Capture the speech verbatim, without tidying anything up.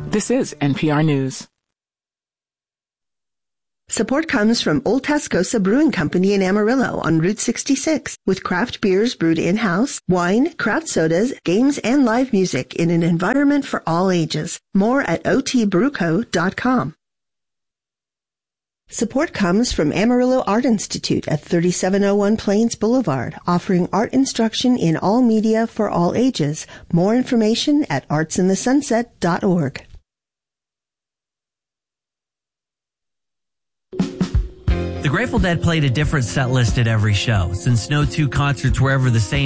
This is N P R News. Support comes from Old Tascosa Brewing Company in Amarillo on Route sixty-six, with craft beers brewed in-house, wine, craft sodas, games, and live music in an environment for all ages. More at o t brew co dot com. Support comes from Amarillo Art Institute at thirty-seven oh one Plains Boulevard, offering art instruction in all media for all ages. More information at arts in the sunset dot org. The Grateful Dead played a different set list at every show, since no two concerts were ever the same.